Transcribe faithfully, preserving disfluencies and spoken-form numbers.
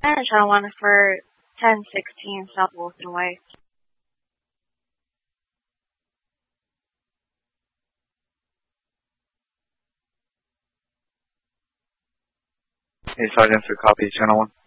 And channel one for ten sixteen South Wilson Way. Hey, Sergeant, for copy, channel one.